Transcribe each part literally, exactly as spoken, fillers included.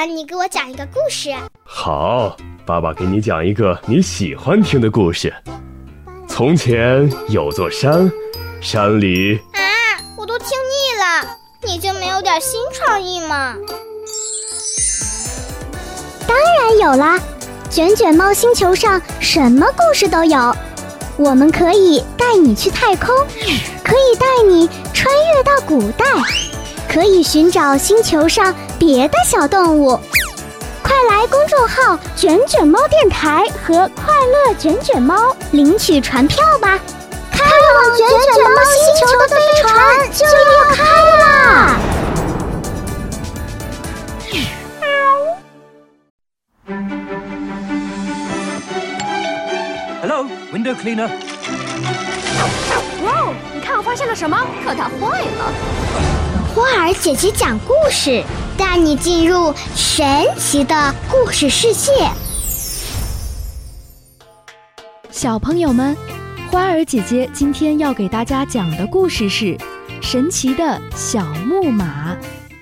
爸，你给我讲一个故事。 好，爸爸给你讲一个你喜欢听的故事。从前有座山，山里…… 啊，我都听腻了，你就没有点新创意吗？ 当然有啦，卷卷猫星球上什么故事都有。我们可以带你去太空，可以带你穿越到古代，可以寻找星球上别的小动物。快来公众号卷卷猫电台和快乐卷卷猫领取船票吧，开往卷卷猫星球的飞船就要开啦 ！Hello, window cleaner. 哇哦！你看我发现了什么？可它坏了。 花儿姐姐讲故事，带你进入神奇的故事世界。 小朋友们，花儿姐姐今天要给大家讲的故事是《神奇的小木马》。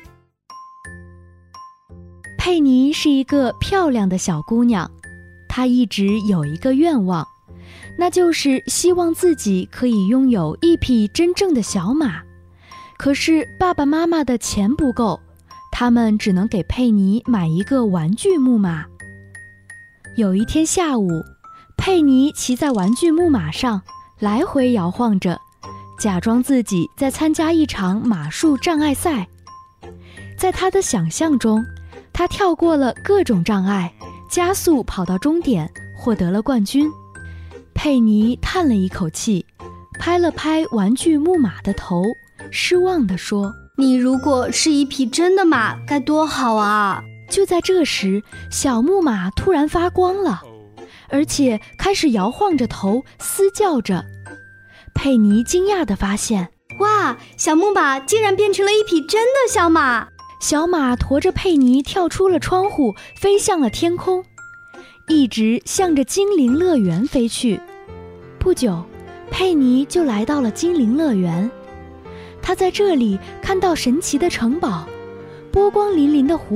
佩妮是一个漂亮的小姑娘，她一直有一个愿望，那就是希望自己可以拥有一匹真正的小马。可是爸爸妈妈的钱不够，他们只能给佩妮买一个玩具木马。有一天下午，佩妮骑在玩具木马上来回摇晃着，假装自己在参加一场马术障碍赛。在她的想象中，她跳过了各种障碍，加速跑到终点，获得了冠军。佩妮叹了一口气，拍了拍玩具木马的头，失望地说： 你如果是一匹真的马，该多好啊！ 就在这时，小木马突然发光了，而且开始摇晃着头，嘶叫着。佩妮惊讶地发现， 哇，小木马竟然变成了一匹真的小马！ 小马驮着佩妮跳出了窗户，飞向了天空，一直向着精灵乐园飞去。不久，佩妮就来到了精灵乐园。她在这里看到神奇的城堡，波光粼粼的湖